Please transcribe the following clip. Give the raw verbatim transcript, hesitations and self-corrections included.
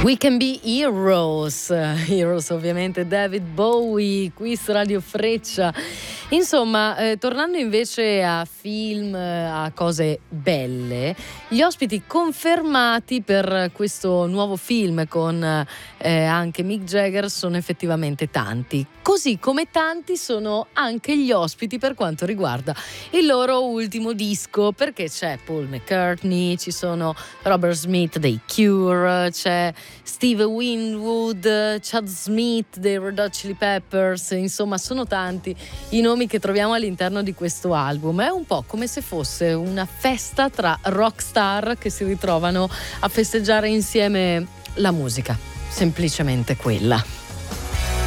We Can Be Heroes, Heroes ovviamente David Bowie, qui su Radio Freccia. Insomma, eh, tornando invece a film, a cose belle, gli ospiti confermati per questo nuovo film con eh, anche Mick Jagger sono effettivamente tanti, così come tanti sono anche gli ospiti per quanto riguarda il loro ultimo disco, perché c'è Paul McCartney, ci sono Robert Smith dei Cure, c'è Steve Winwood, Chad Smith dei Red Hot Chili Peppers, insomma sono tanti i nomi che troviamo all'interno di questo album. È un po' come se fosse una festa tra rockstar che si ritrovano a festeggiare insieme la musica, semplicemente quella.